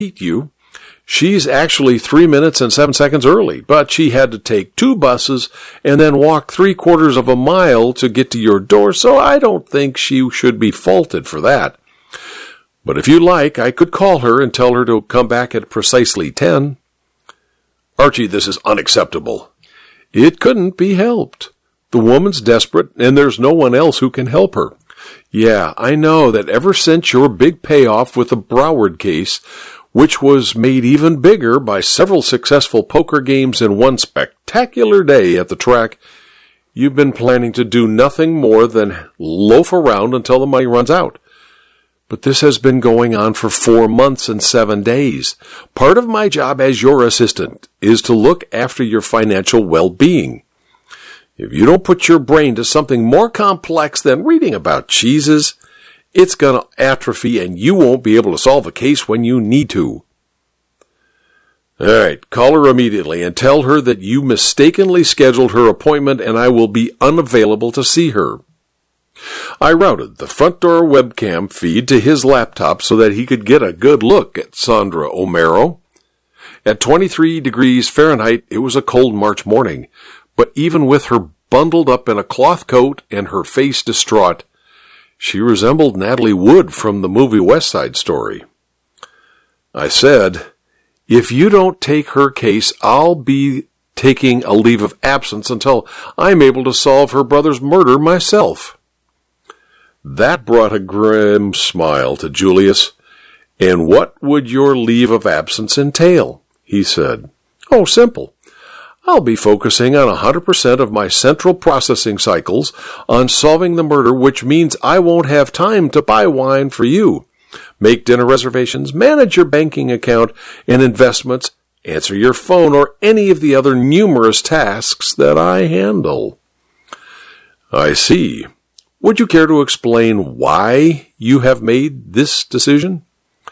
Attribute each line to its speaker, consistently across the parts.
Speaker 1: beat you. She's actually 3 minutes and 7 seconds early, but she had to take 2 buses and then walk 3/4 of a mile to get to your door, so I don't think she should be faulted for that. But if you like, I could call her and tell her to come back at precisely 10.
Speaker 2: Archie, this is unacceptable.
Speaker 1: It couldn't be helped. The woman's desperate, and there's no one else who can help her. Yeah, I know that ever since your big payoff with the Broward case, which was made even bigger by several successful poker games in one spectacular day at the track, you've been planning to do nothing more than loaf around until the money runs out. But this has been going on for 4 months and 7 days. Part of my job as your assistant is to look after your financial well-being. If you don't put your brain to something more complex than reading about cheeses, it's going to atrophy and you won't be able to solve a case when you need to. All right, call her immediately and tell her that you mistakenly scheduled her appointment and I will be unavailable to see her. I routed the front door webcam feed to his laptop so that he could get a good look at Sandra O'Mara. At 23 degrees Fahrenheit, it was a cold March morning, but even with her bundled up in a cloth coat and her face distraught, she resembled Natalie Wood from the movie West Side Story. I said, if you don't take her case, I'll be taking a leave of absence until I'm able to solve her brother's murder myself. That brought a grim smile to Julius. And what would your leave of absence entail? He said. Oh, simple. I'll be focusing on 100% of my central processing cycles on solving the murder, which means I won't have time to buy wine for you, make dinner reservations, manage your banking account and investments, answer your phone, or any of the other numerous tasks that I handle. I see. Would you care to explain why you have made this decision?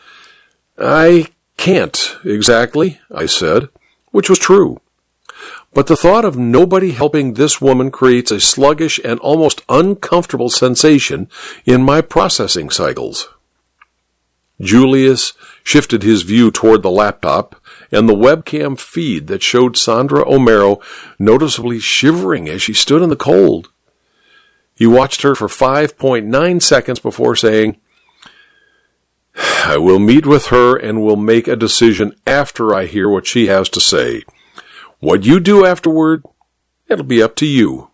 Speaker 1: I can't exactly, I said, which was true. But the thought of nobody helping this woman creates a sluggish and almost uncomfortable sensation in my processing cycles. Julius shifted his view toward the laptop and the webcam feed that showed Sandra O'Mara noticeably shivering as she stood in the cold. He watched her for 5.9 seconds before saying, I will meet with her and will make a decision after I hear what she has to say. What you do afterward, it'll be up to you.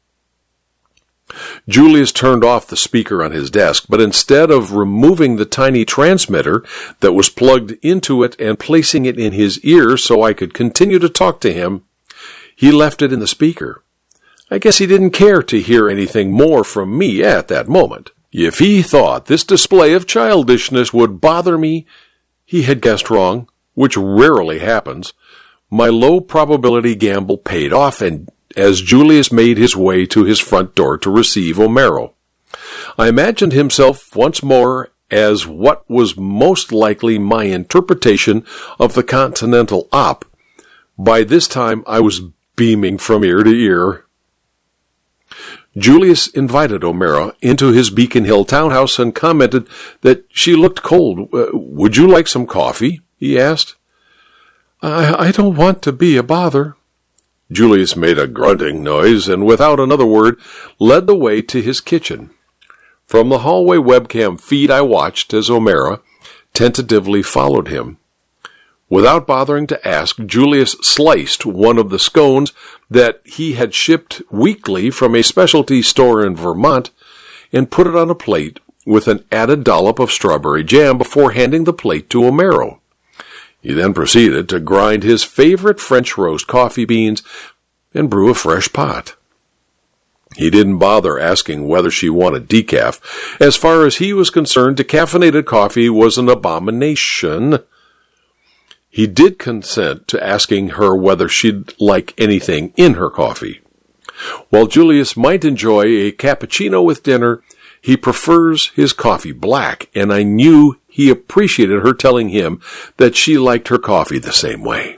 Speaker 1: Julius turned off the speaker on his desk, but instead of removing the tiny transmitter that was plugged into it and placing it in his ear so I could continue to talk to him, he left it in the speaker. I guess he didn't care to hear anything more from me at that moment. If he thought this display of childishness would bother me, he had guessed wrong, which rarely happens. My low-probability gamble paid off, and as Julius made his way to his front door to receive O'Mara, I imagined himself once more as what was most likely my interpretation of the Continental Op. By this time, I was beaming from ear to ear. Julius invited O'Mara into his Beacon Hill townhouse and commented that she looked cold. Would you like some coffee? He asked. I don't want to be a bother. Julius made a grunting noise and without another word led the way to his kitchen. From the hallway webcam feed I watched as O'Mara tentatively followed him. Without bothering to ask, Julius sliced one of the scones that he had shipped weekly from a specialty store in Vermont and put it on a plate with an added dollop of strawberry jam before handing the plate to O'Mara. He then proceeded to grind his favorite French roast coffee beans and brew a fresh pot. He didn't bother asking whether she wanted decaf. As far as he was concerned, decaffeinated coffee was an abomination. He did consent to asking her whether she'd like anything in her coffee. While Julius might enjoy a cappuccino with dinner, he prefers his coffee black, and I knew he appreciated her telling him that she liked her coffee the same way.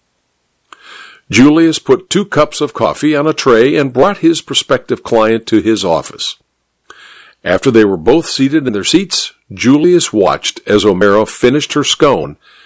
Speaker 1: Julius put 2 cups of coffee on a tray and brought his prospective client to his office. After they were both seated in their seats, Julius watched as O'Mara finished her scone